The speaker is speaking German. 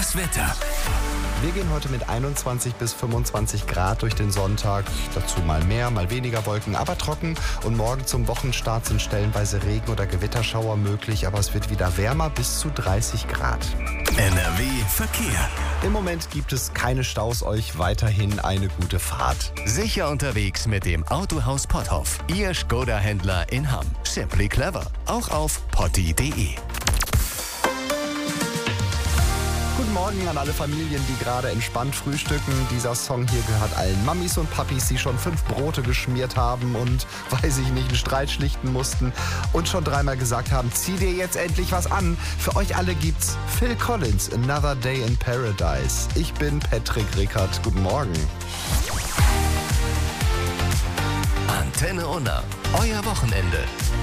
Das Wetter. Wir gehen heute mit 21 bis 25 Grad durch den Sonntag. Dazu mal mehr, mal weniger Wolken, aber trocken. Und morgen zum Wochenstart sind stellenweise Regen- oder Gewitterschauer möglich. Aber es wird wieder wärmer, bis zu 30 Grad. NRW Verkehr. Im Moment gibt es keine Staus. Euch weiterhin eine gute Fahrt. Sicher unterwegs mit dem Autohaus Potthoff. Ihr Skoda-Händler in Hamm. Simply clever. Auch auf potti.de. Guten Morgen an alle Familien, die gerade entspannt frühstücken. Dieser Song hier gehört allen Mamis und Papis, die schon 5 Brote geschmiert haben und, weiß ich nicht, einen Streit schlichten mussten und schon 3-mal gesagt haben, zieh dir jetzt endlich was an. Für euch alle gibt's Phil Collins, Another Day in Paradise. Ich bin Patrick Rickert. Guten Morgen. Antenne Unna. Euer Wochenende.